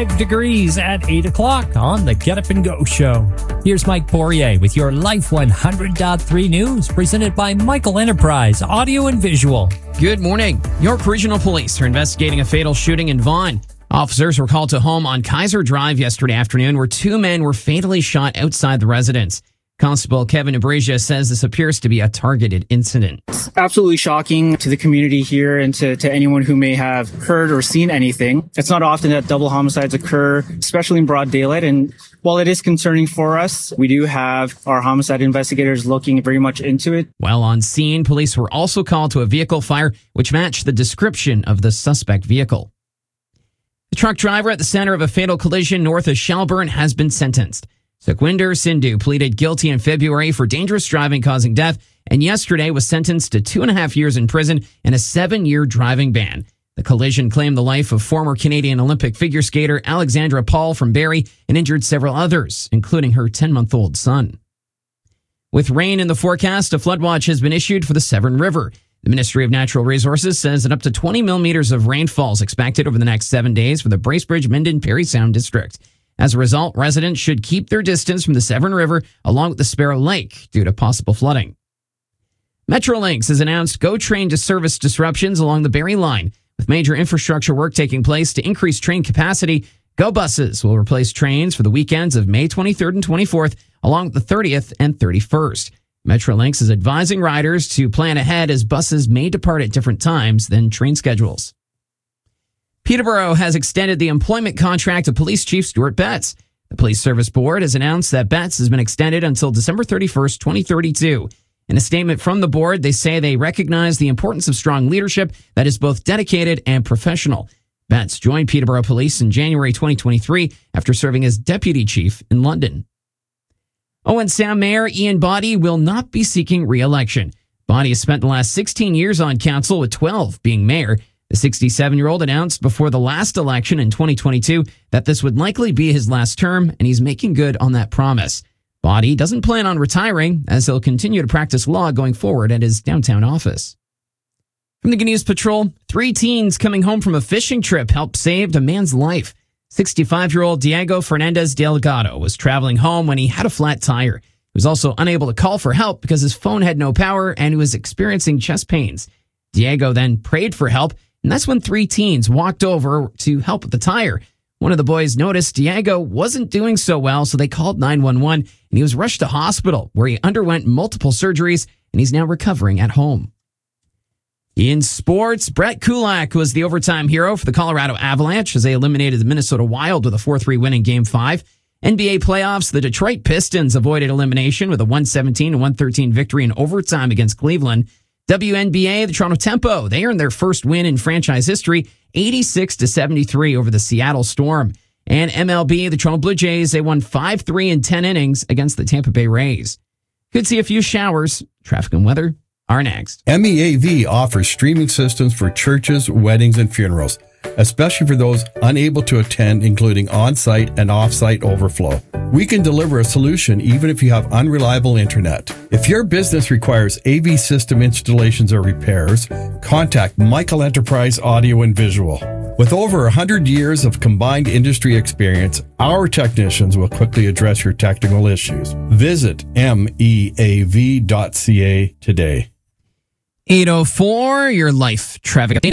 75 degrees at 8 o'clock on the Get Up and Go show. Here's Mike Poirier with your Life 100.3 news, presented by Michael Enterprise Audio and Visual. Good morning. York Regional Police are investigating a fatal shooting in Vaughan. Officers were called to home on Kaiser Drive yesterday afternoon where two men were fatally shot outside the residence. Constable Kevin Abrasia says this appears to be a targeted incident. It's absolutely shocking to the community here and to anyone who may have heard or seen anything. It's not often that double homicides occur, especially in broad daylight. And while it is concerning for us, we do have our homicide investigators looking very much into it. While on scene, police were also called to a vehicle fire which matched the description of the suspect vehicle. The truck driver at the center of a fatal collision north of Shelburne has been sentenced. Sukhwinder Sindhu pleaded guilty in February for dangerous driving causing death and yesterday was sentenced to 2.5 years in prison and a 7-year driving ban. The collision claimed the life of former Canadian Olympic figure skater Alexandra Paul from Barrie and injured several others, including her 10-month-old son. With rain in the forecast, a flood watch has been issued for the Severn River. The Ministry of Natural Resources says that up to 20 millimeters of rainfall is expected over the next 7 days for the Bracebridge, Minden, Parry Sound district. As a result, residents should keep their distance from the Severn River along with the Sparrow Lake due to possible flooding. Metrolinx has announced GO train to service disruptions along the Barrie line. With major infrastructure work taking place to increase train capacity, GO buses will replace trains for the weekends of May 23rd and 24th along with the 30th and 31st. Metrolinx is advising riders to plan ahead as buses may depart at different times than train schedules. Peterborough has extended the employment contract of Police Chief Stuart Betts. The Police Service Board has announced that Betts has been extended until December 31st, 2032. In a statement from the board, they say they recognize the importance of strong leadership that is both dedicated and professional. Betts joined Peterborough Police in January 2023 after serving as Deputy Chief in London. Owen Sound Mayor Ian Boddy will not be seeking re-election. Boddy has spent the last 16 years on council, with 12 being mayor. The 67-year-old announced before the last election in 2022 that this would likely be his last term, and he's making good on that promise. Boddy doesn't plan on retiring, as he'll continue to practice law going forward at his downtown office. From the News Patrol, 3 teens coming home from a fishing trip helped save a man's life. 65-year-old Diego Fernandez Delgado was traveling home when he had a flat tire. He was also unable to call for help because his phone had no power and he was experiencing chest pains. Diego then prayed for help, and that's when 3 teens walked over to help with the tire. One of the boys noticed Diego wasn't doing so well, so they called 911, and he was rushed to hospital where he underwent multiple surgeries, and he's now recovering at home. In sports, Brett Kulak was the overtime hero for the Colorado Avalanche as they eliminated the Minnesota Wild with a 4-3 win in Game 5. NBA playoffs, the Detroit Pistons avoided elimination with a 117-113 victory in overtime against Cleveland. WNBA, the Toronto Tempo, they earned their first win in franchise history, 86-73 over the Seattle Storm. And MLB, the Toronto Blue Jays, they won 5-3 in 10 innings against the Tampa Bay Rays. Could see a few showers. Traffic and weather are next. MEAV offers streaming systems for churches, weddings, and funerals, especially for those unable to attend, including on-site and off-site overflow. We can deliver a solution even if you have unreliable internet. If your business requires AV system installations or repairs, contact Michael Enterprise Audio and Visual. With over 100 years of combined industry experience, our technicians will quickly address your technical issues. Visit meav.ca today. 8:04, your life traffic update.